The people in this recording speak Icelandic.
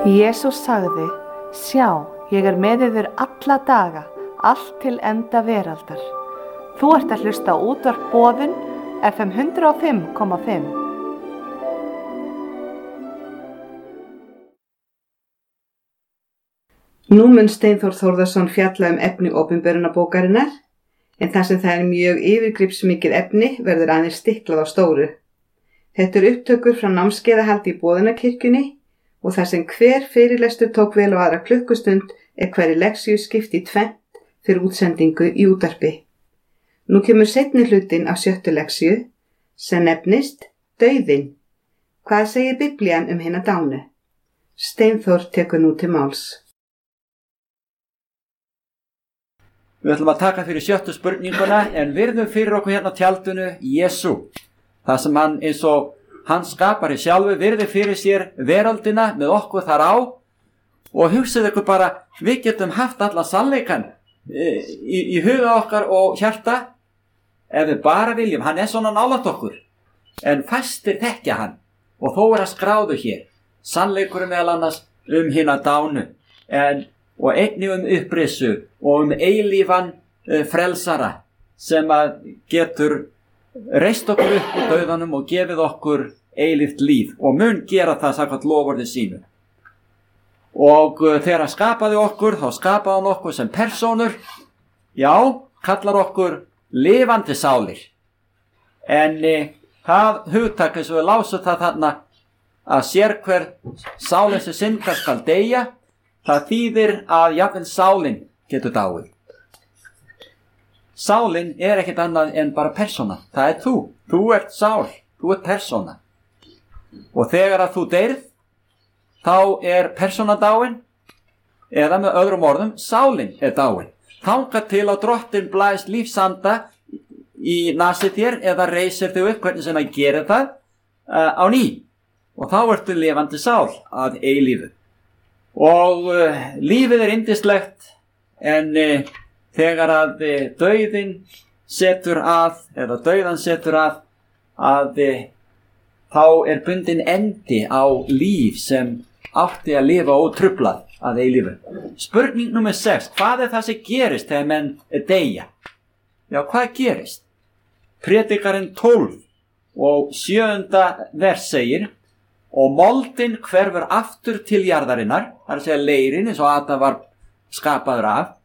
Jesús sagði: Sjá, ég með yður alla daga, allt til enda veraldar. Þú ert að hlusta á útvarp Boðun, FM 105,5. Nú mun Steinþór Þórðarson fjalla efni opinberunarbókarinnar, en þar sem það mjög yfirgripsmikið efni verður aðeins stiklað á stóru. Þetta upptökur frá námskeiðahaldi í Boðunarkirkjunni og þar sem hver fyrirlestur tók vel á aðra klukkustund hverri leksíu skipt í tvennt fyrir útsendingu í útvarpi. Nú kemur seinni hlutinn af 6. leksíu sem nefnist Dauðinn. Hvað segir Biblían hina dánu? Steinþór tekur nú til máls. Við ætlum að taka fyrir 7. spurninguna, en virðum fyrir okkur hérna á tjaldinu Jesú. Það sem hann, eins og hann skapari sjálfu, virði fyrir sér veröldina með okkur þar á, og hugsið ykkur bara, við getum haft allan sannleikann í huga okkar og hjarta, ef við bara viljum. Hann svona nálægt okkur, en fæstir þekkja hann, og þó að skráðu hér sannleikurinn meðal annars hina dánu, og einnig upprisu og eilífan frelsara sem að getur reist okkur upp úr dauðanum og gefið okkur eilíft líf og mun gera það samkvæmt loforði sínu. Og þegar hann skapaði okkur, þá skapaði hann okkur sem persónur, já, kallar okkur lifandi sálir. En það hugtak, eins og við lásum það þarna, að sérhver sálin sem syndgar skal deyja, það þýðir að jafnvel sálin getur dáið. Sálin ekkert annað en bara persóna. Það þú. Þú ert sál. Þú ert persóna. Og þegar að þú deyrð, þá persóna dáin, eða með öðrum orðum, sálin dáin. Þangað til á Drottinn blæs lífsanda í nasið þér, eða reisir þig upp, hvernig sem að gera það á ný. Og þá ertu lifandi sál að eilífu. Og lífið yndislegt, en þegar að dauðinn setur að, eða dauðan setur að þá bundin endi á líf sem átti að lifa ótruflað að eilífu. Spurning númer 6, hvað það sem gerist þegar menn deyja? Já, hvað gerist? Predikarinn 12 og 7. vers segir: og moldin hverfur aftur til jarðarinnar, það að segja leirinn eins og Adam var skapaður af,